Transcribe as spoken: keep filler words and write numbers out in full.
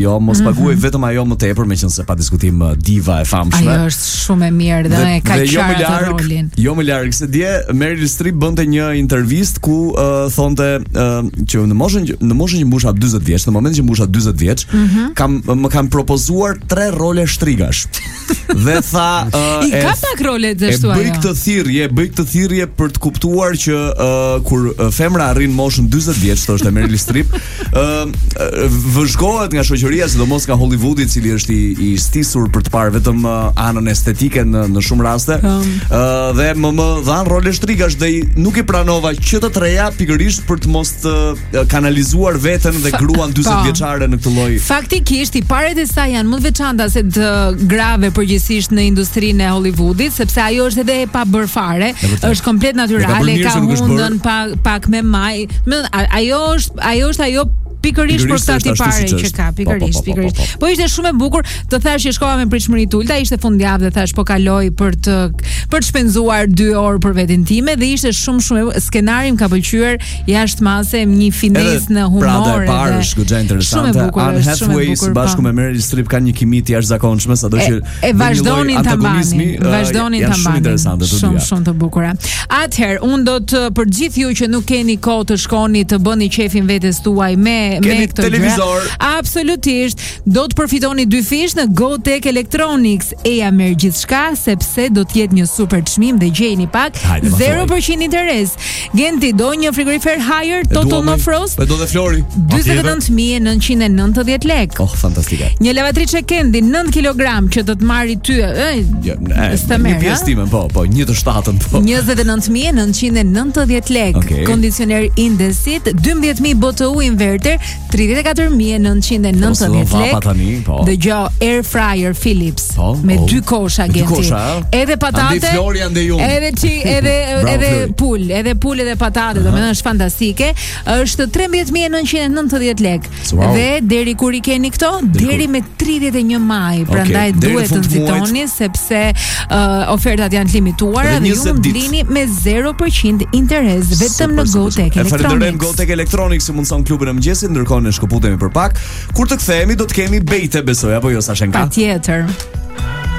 jo, mos Mhm. paguaj vetëm ajo më tepër, meqense pa diskutim uh, diva e famshme. Ajo është shumë e mirë dhe, e ka Dhe jo më qartë larg, rolin. jo më larg se dje Meryl Streep bënte një intervistë ku uh, thonte uh, që në moshën në moshën që mbusha dyzet vjeç, në momentin që mbusha dyzet vjeç, Mhm. kam më kanë propozuar tre role shtrigash. Dhe tha uh, I ka pak role të e shtu bëj ajo. këtë thirrje, bëj këtë thirrje për të kuptuar që uh, kur uh, femra arrin moshën dyzet vjeç, thoshte Meryl Streep, uh, vëzhgohet nga shoqëria, sidomos nga Hollywoodi, i cili është i, i stisur për të parë vetëm uh, anën estetike në në shumë raste. Uh, dhe më më dhan role shtrigash dhe i, nuk i pranova që të treja pikërisht për të mos të uh, kanalizuar veten dhe gruan dyzet vjeçare në këtë lloj. Faktikisht, i paret e saj janë më të veçanta se të grave përgjithsisht në industrinë e Hollywoodit, sepse ajo është edhe e pa bërë fare, është komplet natyrale, ka hundën pak pak me maj. Ajo është ajo është ajo pikërisht për këtë tipare që ka, pikërisht, pikërisht. Po ishte shumë e bukur, të thash që shkova me pritshmëri të ulta, ishte fundjavë dhe thash po kaloj për të për të shpenzuar dy orë për veten time dhe ishte shumë shumë skenari më ka pëlqyer jashtëmase, një finesë në humor. Prada e parë është goxha interesante. Anne Hathaway së bashku me Meryl Streep kanë një kimi të jashtëzakonshme, sado që e vazhdonin ta mbanin, vazhdonin ta mbanin. Shumë interesante të Shumë shumë të bukura. Atëherë, unë do të për gjithë ju që nuk keni kohë të shkoni të bëni qefin vetes tuaj me Keni televizor. Absolutisht, do të përfitoni dy fish në GoTech Electronics. Eja merr gjithçka sepse do të jetë një super çmim dhe gjejeni pak zero përqind interes. Genti, do një frigorifer Haier Total No Frost? Po do dhe Flori. dyzet e nëntë mijë e nëntëqind e nëntëdhjetë lekë. Oh, fantastike. Një lavatriçe Candy nëntë kilogram që do të marri ty. Ej, një pjesë time, po, po, një të shtatën, po. njëzet e nëntë mijë e nëntëqind e nëntëdhjetë lekë. Okay. Kondicioner Indesit dymbëdhjetë mijë B T U inverter tridhjetë e katër mijë e nëntëqind e nëntëdhjetë lekë. Dëgjoj, air fryer Philips po, me oh. dy kosha Genti. Edhe patate. Ande Flori, ande ju. Edhe chi, edhe edhe pul, edhe pul edhe patate, uh-huh. domethënë është fantastike. Është trembëdhjetë mijë e nëntëqind e nëntëdhjetë lekë. Wow. Dhe deri kur i keni këto, deri, deri me tridhjetë e një maj. Prandaj okay. duhet të nxitoni sepse uh, ofertat janë të limituara dhe ju mund lini me zero përqind interes vetëm në GoTech Electronics. Falenderojmë GoTech Electronics që mundson klubin e mëngjesit, ndërkohë ne shkëputemi për pak. Kur të kthehemi do të kemi bejte, besoj apo jo Sashenka? Patjetër.